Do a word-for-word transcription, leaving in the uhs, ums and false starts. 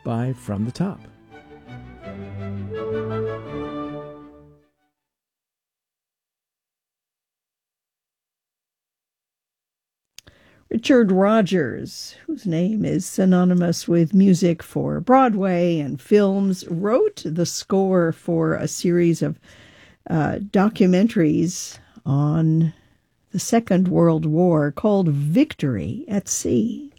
by From the Top. Richard Rodgers, whose name is synonymous with music for Broadway and films, wrote the score for a series of uh, documentaries on the Second World War called Victory at Sea.